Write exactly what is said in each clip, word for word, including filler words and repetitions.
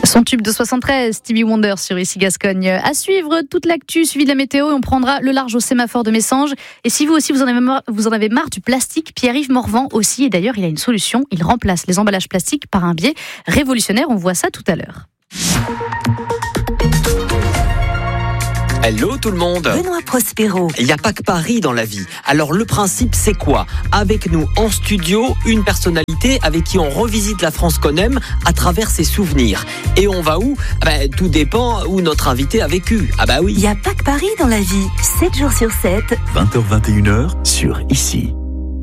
Son tube de soixante-treize, Stevie Wonder sur Ici Gascogne. À suivre toute l'actu suivie de la météo et on prendra le large au sémaphore de Messanges. Et si vous aussi vous en avez marre, vous en avez marre du plastique, Pierre-Yves Morvan aussi. Et d'ailleurs, il a une solution. Il remplace les emballages plastiques par un biais révolutionnaire. On voit ça tout à l'heure. Hello tout le monde. Benoît Prospero. Il n'y a pas que Paris dans la vie. Alors le principe c'est quoi ? Avec nous en studio, une personnalité avec qui on revisite la France qu'on aime à travers ses souvenirs. Et on va où ? Ben, tout dépend où notre invité a vécu. Ah bah oui. Il n'y a pas que Paris dans la vie. sept jours sur sept. vingt heures vingt et une heures sur Ici.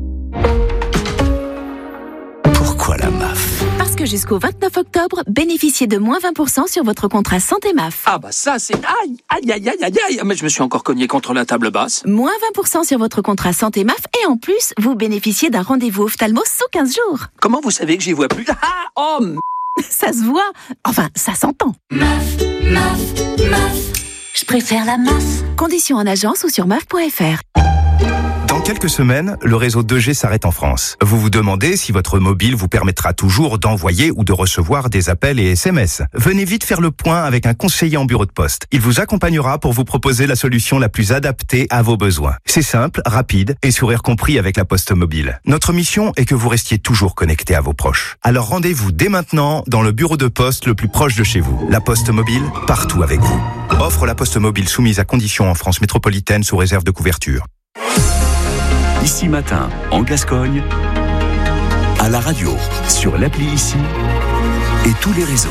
Pourquoi la M A F ? Parce que jusqu'au vingt-neuf octobre, bénéficiez de moins vingt pour cent sur votre contrat santé M A F. Ah bah ça c'est... Aïe, aïe, aïe, aïe, aïe, aïe. Mais je me suis encore cogné contre la table basse. Moins vingt pour cent sur votre contrat santé M A F et en plus, vous bénéficiez d'un rendez-vous ophtalmo sous quinze jours. Comment vous savez que j'y vois plus ? Ah, oh, m... Ça se voit. Enfin, ça s'entend. M A F, M A F, M A F. Je préfère la M A F. Conditions en agence ou sur M A F point F R. Dans quelques semaines, le réseau deux G s'arrête en France. Vous vous demandez si votre mobile vous permettra toujours d'envoyer ou de recevoir des appels et S M S. Venez vite faire le point avec un conseiller en bureau de poste. Il vous accompagnera pour vous proposer la solution la plus adaptée à vos besoins. C'est simple, rapide et sourire compris avec la Poste Mobile. Notre mission est que vous restiez toujours connecté à vos proches. Alors rendez-vous dès maintenant dans le bureau de poste le plus proche de chez vous. La Poste Mobile, partout avec vous. Offre La Poste Mobile soumise à conditions en France métropolitaine sous réserve de couverture. Ici Matin, en Gascogne, à la radio, sur l'appli Ici et tous les réseaux.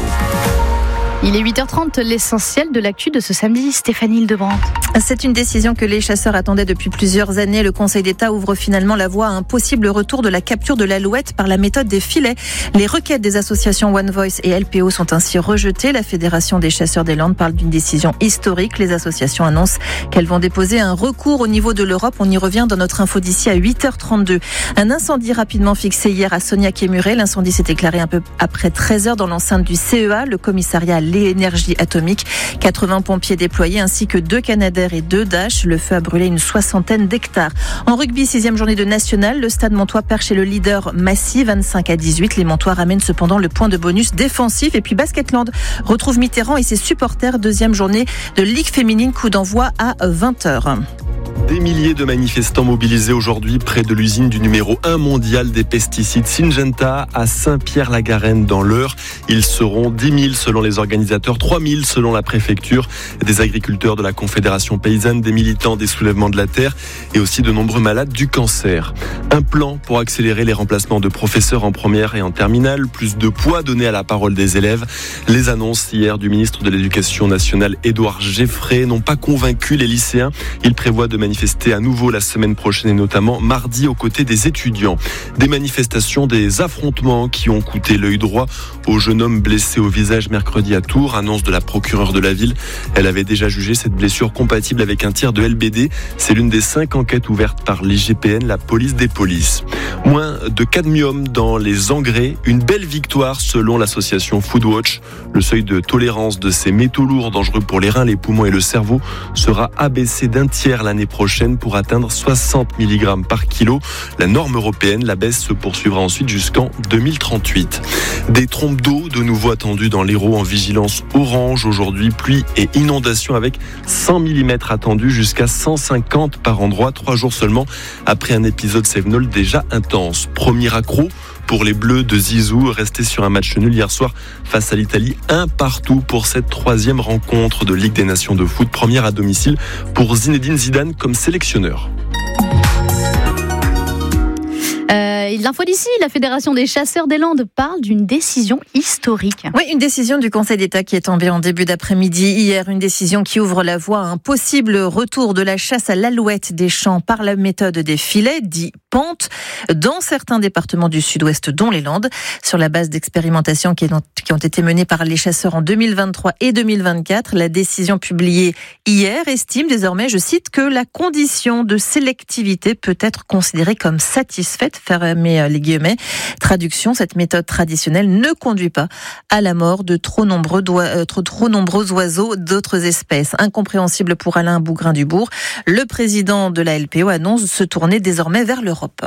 Il est huit heures trente, l'essentiel de l'actu de ce samedi, Stéphanie Hildebrandt. C'est une décision que les chasseurs attendaient depuis plusieurs années. Le Conseil d'État ouvre finalement la voie à un possible retour de la capture de l'alouette par la méthode des filets. Les requêtes des associations One Voice et L P O sont ainsi rejetées. La Fédération des chasseurs des Landes parle d'une décision historique. Les associations annoncent qu'elles vont déposer un recours au niveau de l'Europe. On y revient dans notre info d'ici à huit heures trente-deux. Un incendie rapidement fixé hier à Soignac-et-Muret. L'incendie s'est éclairé un peu après treize heures dans l'enceinte du C E A, le commissariat à l'énergie atomique. quatre-vingts pompiers déployés ainsi que deux Canadair et deux Dash. Le feu a brûlé une soixantaine d'hectares. En rugby, sixième journée de national, le Stade Montois perche est le leader Massy, vingt-cinq à dix-huit. Les Montois ramènent cependant le point de bonus défensif. Et puis Basketland retrouve Mitterrand et ses supporters. Deuxième journée de Ligue féminine, coup d'envoi à vingt heures. Des milliers de manifestants mobilisés aujourd'hui près de l'usine du numéro un mondial des pesticides Syngenta à Saint-Pierre-la-Garenne dans l'Eure. Ils seront dix mille selon les organisateurs, trois mille selon la préfecture. Des agriculteurs de la Confédération paysanne, des militants des soulèvements de la terre et aussi de nombreux malades du cancer. Un plan pour accélérer les remplacements de professeurs en première et en terminale, plus de poids donné à la parole des élèves. Les annonces hier du ministre de l'Éducation nationale Édouard Geffray n'ont pas convaincu les lycéens. Il prévoit de manifester à nouveau la semaine prochaine et notamment mardi aux côtés des étudiants. Des manifestations, des affrontements qui ont coûté l'œil droit au jeune homme blessé au visage mercredi à Tours, annonce de la procureure de la ville. Elle avait déjà jugé cette blessure compatible avec un tir de L B D. C'est l'une des cinq enquêtes ouvertes par l'I G P N, la police des polices. Moins de cadmium dans les engrais, une belle victoire selon l'association Foodwatch. Le seuil de tolérance de ces métaux lourds dangereux pour les reins, les poumons et le cerveau sera abaissé d'un tiers l'année prochaine pour atteindre soixante milligrammes par kilo. La norme européenne, la baisse se poursuivra ensuite jusqu'en deux mille trente-huit. Des trompes d'eau de nouveau attendues dans l'Hérault en vigilance orange aujourd'hui, pluie et inondations avec cent millimètres attendus jusqu'à cent cinquante par endroit, trois jours seulement après un épisode Cévenol déjà intense. Premier accro pour les Bleus de Zizou, restés sur un match nul hier soir face à l'Italie, un partout pour cette troisième rencontre de Ligue des Nations de foot, première à domicile pour Zinedine Zidane comme sélectionneur. Euh, l'info d'ici, la Fédération des chasseurs des Landes parle d'une décision historique. Oui, une décision du Conseil d'État qui est tombée en début d'après-midi hier. Une décision qui ouvre la voie à un possible retour de la chasse à l'alouette des champs par la méthode des filets, dit pente, dans certains départements du sud-ouest, dont les Landes, sur la base d'expérimentations qui ont été menées par les chasseurs en deux mille vingt-trois et deux mille vingt-quatre. La décision publiée hier estime désormais, je cite, que la condition de sélectivité peut être considérée comme satisfaite. Fermez les guillemets. Traduction, cette méthode traditionnelle ne conduit pas à la mort de trop nombreux, euh, trop, trop nombreux oiseaux d'autres espèces. Incompréhensible pour Alain Bougrain-Dubourg. Le président de la L P O annonce se tourner désormais vers l'Europe.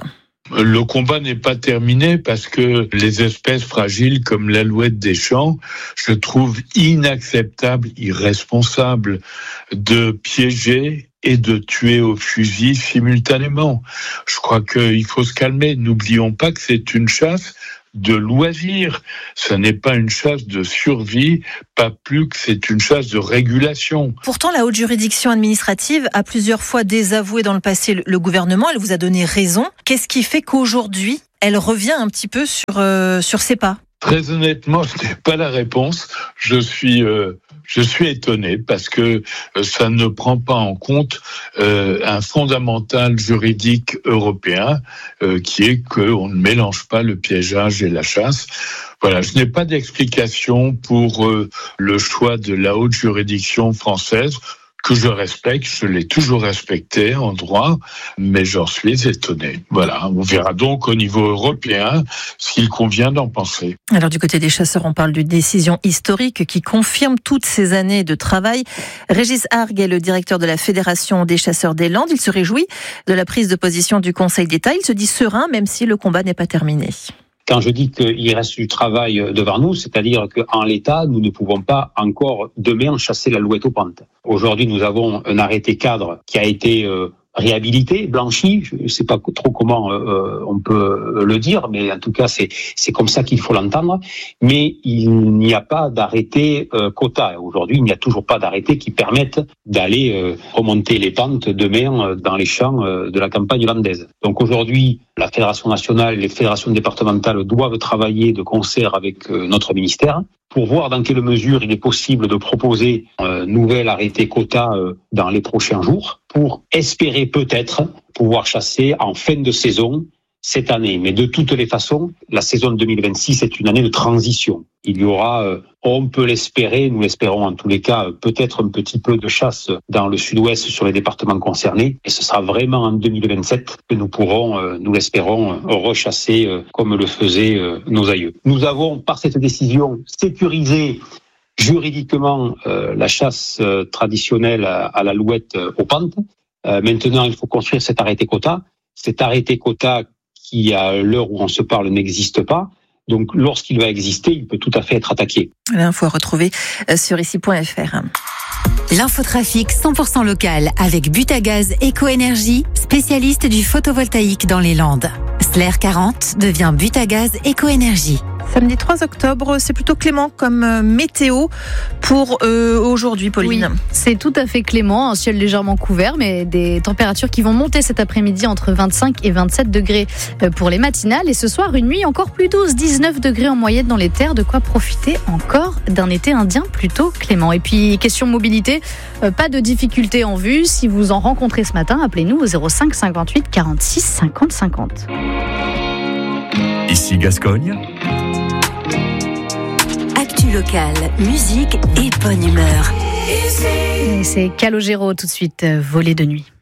Le combat n'est pas terminé parce que les espèces fragiles comme l'alouette des champs, je trouve inacceptable, irresponsable de piéger et de tuer au fusil simultanément. Je crois qu'il faut se calmer. N'oublions pas que c'est une chasse de loisir. Ce n'est pas une chasse de survie, pas plus que c'est une chasse de régulation. Pourtant, la haute juridiction administrative a plusieurs fois désavoué dans le passé le gouvernement. Elle vous a donné raison. Qu'est-ce qui fait qu'aujourd'hui, elle revient un petit peu sur, euh, sur ses pas ? Très honnêtement, ce n'est pas la réponse. Je suis, euh, je suis étonné parce que ça ne prend pas en compte euh, un fondamental juridique européen euh, qui est qu'on ne mélange pas le piégeage et la chasse. Voilà, je n'ai pas d'explication pour euh, le choix de la haute juridiction française, que je respecte, je l'ai toujours respecté en droit, mais j'en suis étonné. Voilà, on verra donc au niveau européen s'il convient d'en penser. Alors du côté des chasseurs, on parle d'une décision historique qui confirme toutes ces années de travail. Régis Argues est le directeur de la Fédération des chasseurs des Landes. Il se réjouit de la prise de position du Conseil d'État. Il se dit serein, même si le combat n'est pas terminé. Quand je dis qu'il reste du travail devant nous, c'est-à-dire qu'en l'état, nous ne pouvons pas encore demain chasser l'alouette aux pentes. Aujourd'hui, nous avons un arrêté cadre qui a été euh, réhabilité, blanchi. Je ne sais pas trop comment euh, on peut le dire, mais en tout cas, c'est, c'est comme ça qu'il faut l'entendre. Mais il n'y a pas d'arrêté euh, quota. Aujourd'hui, il n'y a toujours pas d'arrêté qui permette d'aller euh, remonter les pentes demain euh, dans les champs euh, de la campagne landaise. Donc aujourd'hui, la Fédération nationale et les fédérations départementales doivent travailler de concert avec euh, notre ministère pour voir dans quelle mesure il est possible de proposer un nouvel arrêté quota euh, dans les prochains jours pour espérer peut-être pouvoir chasser en fin de saison cette année. Mais de toutes les façons, la saison deux mille vingt-six est une année de transition. Il y aura, euh, on peut l'espérer, nous l'espérons en tous les cas, peut-être un petit peu de chasse dans le sud-ouest sur les départements concernés. Et ce sera vraiment en deux mille vingt-sept que nous pourrons, euh, nous l'espérons, rechasser euh, comme le faisaient euh, nos aïeux. Nous avons, par cette décision, sécurisé juridiquement euh, la chasse euh, traditionnelle à, à l'alouette euh, aux pentes. Euh, maintenant, il faut construire cet arrêté quota. Cet arrêté quota qui, à l'heure où on se parle, n'existe pas. Donc, lorsqu'il va exister, il peut tout à fait être attaqué. L'info à retrouver sur ici point f r. L'infotrafic cent pour cent local avec Butagaz Éco-Énergie, spécialiste du photovoltaïque dans les Landes. Slair quarante devient Butagaz Éco-Énergie. Samedi trois octobre, c'est plutôt clément comme météo pour euh, aujourd'hui, Pauline. Oui, c'est tout à fait clément, un ciel légèrement couvert, mais des températures qui vont monter cet après-midi entre vingt-cinq et vingt-sept degrés pour les matinales. Et ce soir, une nuit encore plus douce, dix-neuf degrés en moyenne dans les terres, de quoi profiter encore d'un été indien plutôt clément. Et puis, question mobilité, euh, pas de difficultés en vue. Si vous en rencontrez ce matin, appelez-nous au zéro cinq cinquante-huit quarante-six cinquante cinquante. Ici Gascogne. Actu local, musique et bonne humeur. Et c'est Calogero tout de suite, volé de nuit.